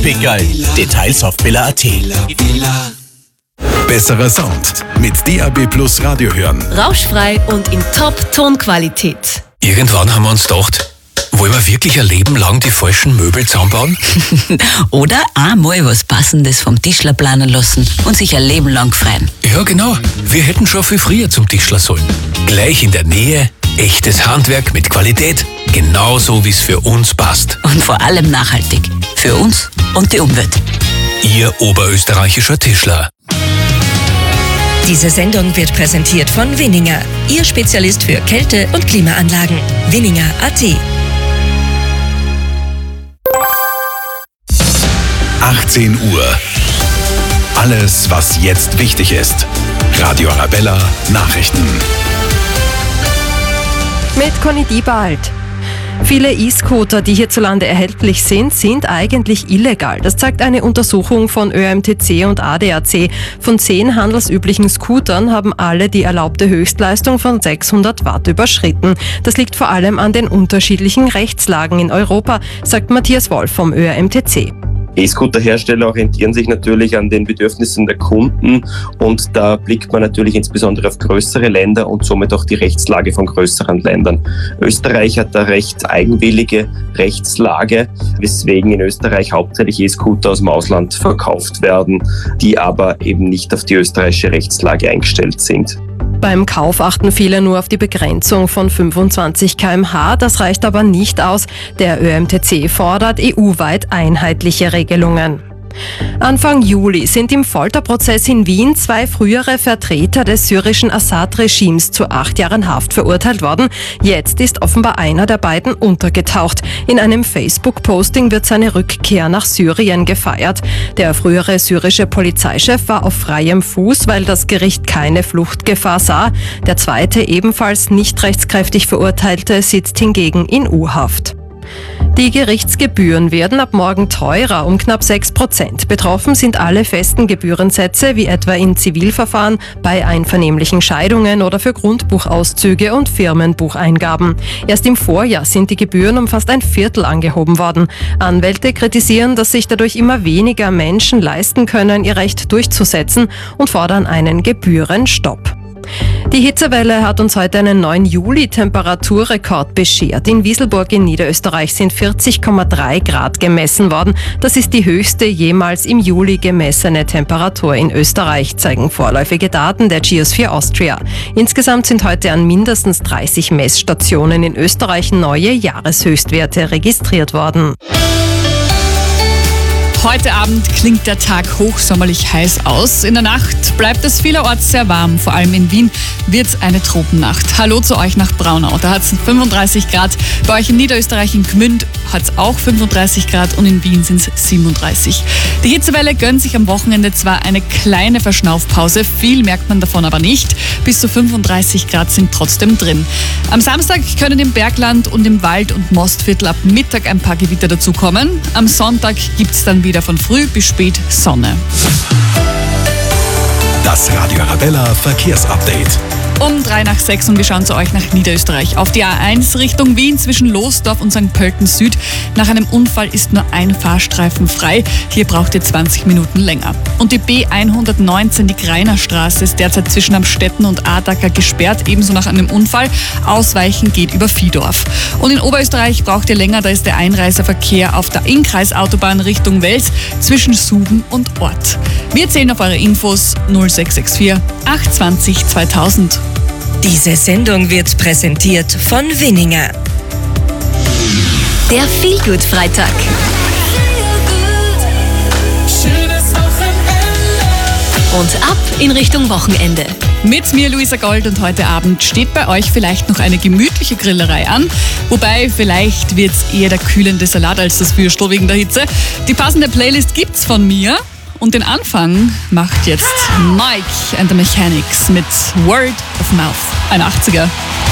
Pickerl. Details auf billa.at. Besserer Sound mit DAB+ Radio hören. Rauschfrei und in Top-Tonqualität. Irgendwann haben wir uns gedacht, wollen wir wirklich ein Leben lang die falschen Möbel zusammenbauen? Oder einmal was Passendes vom Tischler planen lassen und sich ein Leben lang freuen. Ja, genau. Wir hätten schon viel früher zum Tischler sollen. Gleich in der Nähe, echtes Handwerk mit Qualität, genauso wie es für uns passt. Und vor allem nachhaltig. Für uns und die Umwelt. Ihr oberösterreichischer Tischler. Diese Sendung wird präsentiert von Winninger, Ihr Spezialist für Kälte- und Klimaanlagen. Winninger.at. 18 Uhr. Alles, was jetzt wichtig ist. Radio Arabella Nachrichten. Mit Conny Diebald. Viele E-Scooter, die hierzulande erhältlich sind, sind eigentlich illegal. Das zeigt eine Untersuchung von ÖMTC und ADAC. Von 10 handelsüblichen Scootern haben alle die erlaubte Höchstleistung von 600 Watt überschritten. Das liegt vor allem an den unterschiedlichen Rechtslagen in Europa, sagt Matthias Wolf vom ÖMTC. E-Scooter-Hersteller orientieren sich natürlich an den Bedürfnissen der Kunden und da blickt man natürlich insbesondere auf größere Länder und somit auch die Rechtslage von größeren Ländern. Österreich hat da recht eigenwillige Rechtslage, weswegen in Österreich hauptsächlich E-Scooter aus dem Ausland verkauft werden, die aber eben nicht auf die österreichische Rechtslage eingestellt sind. Beim Kauf achten viele nur auf die Begrenzung von 25 km/h. Das reicht aber nicht aus. Der ÖMTC fordert EU-weit einheitliche Regelungen. Anfang Juli sind im Folterprozess in Wien 2 frühere Vertreter des syrischen Assad-Regimes zu 8 Jahren Haft verurteilt worden. Jetzt ist offenbar einer der beiden untergetaucht. In einem Facebook-Posting wird seine Rückkehr nach Syrien gefeiert. Der frühere syrische Polizeichef war auf freiem Fuß, weil das Gericht keine Fluchtgefahr sah. Der zweite, ebenfalls nicht rechtskräftig Verurteilte, sitzt hingegen in U-Haft. Die Gerichtsgebühren werden ab morgen teurer, um knapp 6%. Betroffen sind alle festen Gebührensätze, wie etwa in Zivilverfahren, bei einvernehmlichen Scheidungen oder für Grundbuchauszüge und Firmenbucheingaben. Erst im Vorjahr sind die Gebühren um fast ein Viertel angehoben worden. Anwälte kritisieren, dass sich dadurch immer weniger Menschen leisten können, ihr Recht durchzusetzen und fordern einen Gebührenstopp. Die Hitzewelle hat uns heute einen neuen Juli-Temperaturrekord beschert. In Wieselburg in Niederösterreich sind 40,3 Grad gemessen worden. Das ist die höchste jemals im Juli gemessene Temperatur in Österreich, zeigen vorläufige Daten der Geosphere Austria. Insgesamt sind heute an mindestens 30 Messstationen in Österreich neue Jahreshöchstwerte registriert worden. Heute Abend klingt der Tag hochsommerlich heiß aus. In der Nacht bleibt es vielerorts sehr warm. Vor allem in Wien wird es eine Tropennacht. Hallo zu euch nach Braunau. Da hat es 35 Grad. Bei euch in Niederösterreich in Gmünd hat es auch 35 Grad und in Wien sind es 37. Die Hitzewelle gönnt sich am Wochenende zwar eine kleine Verschnaufpause, viel merkt man davon aber nicht. Bis zu 35 Grad sind trotzdem drin. Am Samstag können im Bergland und im Wald- und Mostviertel ab Mittag ein paar Gewitter dazukommen. Am Sonntag gibt es dann wieder von früh bis spät Sonne. Das Radio Arabella Verkehrsupdate. Um 5:03 und wir schauen zu euch nach Niederösterreich. Auf die A1 Richtung Wien zwischen Losdorf und St. Pölten Süd. Nach einem Unfall ist nur ein Fahrstreifen frei. Hier braucht ihr 20 Minuten länger. Und die B119, die Greinerstraße, ist derzeit zwischen Amstetten und Adacker gesperrt, ebenso nach einem Unfall. Ausweichen geht über Vihdorf. Und in Oberösterreich braucht ihr länger, da ist der Einreiseverkehr auf der Innkreisautobahn Richtung Wels zwischen Suben und Ort. Wir zählen auf eure Infos 0664 820 2000. Diese Sendung wird präsentiert von Winninger. Der Feelgood-Freitag. Und ab in Richtung Wochenende. Mit mir Luisa Gold und heute Abend steht bei euch vielleicht noch eine gemütliche Grillerei an. Wobei vielleicht wird es eher der kühlende Salat als das Würstel wegen der Hitze. Die passende Playlist gibt's von mir. Und den Anfang macht jetzt Mike and the Mechanics mit Word of Mouth, ein 80er.